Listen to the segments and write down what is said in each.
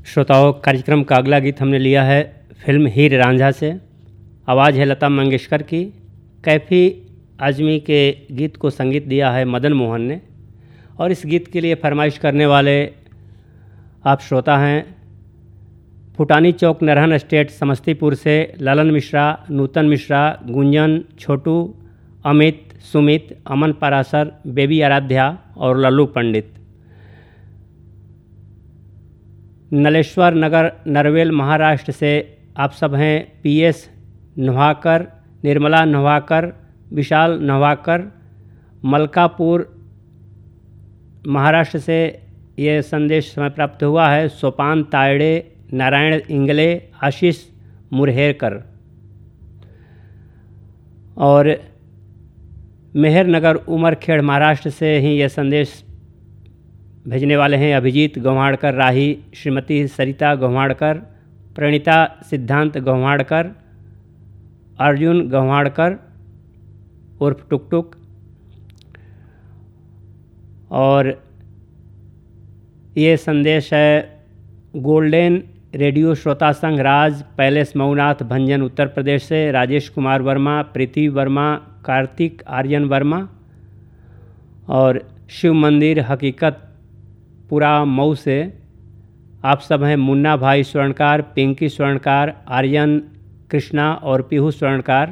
श्रोताओं, कार्यक्रम का अगला गीत हमने लिया है फिल्म हीर रांझा से। आवाज़ है लता मंगेशकर की। कैफी आजमी के गीत को संगीत दिया है मदन मोहन ने। और इस गीत के लिए फरमाइश करने वाले आप श्रोता हैं फुटानी चौक, नरहन स्टेट, समस्तीपुर से ललन मिश्रा, नूतन मिश्रा, गुंजन, छोटू, अमित, सुमित, अमन परासर, बेबी आराध्या और लल्लू पंडित। नलेश्वर नगर, नरवेल, महाराष्ट्र से आप सब हैं पीएस नवाकर, निर्मला नवाकर, विशाल नवाकर। मलकापुर महाराष्ट्र से ये संदेश हमें प्राप्त हुआ है सोपान तायड़े, नारायण इंगले, आशीष मुरहेरकर। और मेहरनगर, उमरखेड़, महाराष्ट्र से ही ये संदेश भेजने वाले हैं अभिजीत गंवाड़कर राही, श्रीमती सरिता गंवाड़कर, प्रणीता सिद्धांत गंवाड़कर, अर्जुन गंवाड़कर उर्फ टुकटुक। और ये संदेश है गोल्डन रेडियो श्रोता संघ, राज पैलेस, मऊनाथ, भंजन, उत्तर प्रदेश से राजेश कुमार वर्मा, प्रीति वर्मा, कार्तिक आर्यन वर्मा। और शिव मंदिर हकीकत पूरा मऊ से आप सब हैं मुन्ना भाई स्वर्णकार, पिंकी स्वर्णकार, आर्यन, कृष्णा और पीहू स्वर्णकार।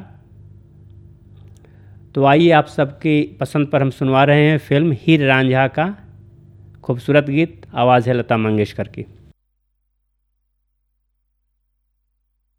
तो आइए आप सबकी पसंद पर हम सुनवा रहे हैं फिल्म हीर रांझा का खूबसूरत गीत। आवाज़ है लता मंगेशकर की।